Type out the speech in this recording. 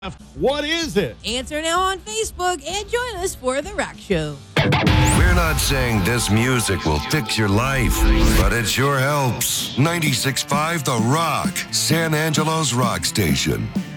What is it? Answer now on Facebook and join us for The Rock Show. We're not saying this music will fix your life, but it sure helps. 96.5 The Rock, San Angelo's rock station.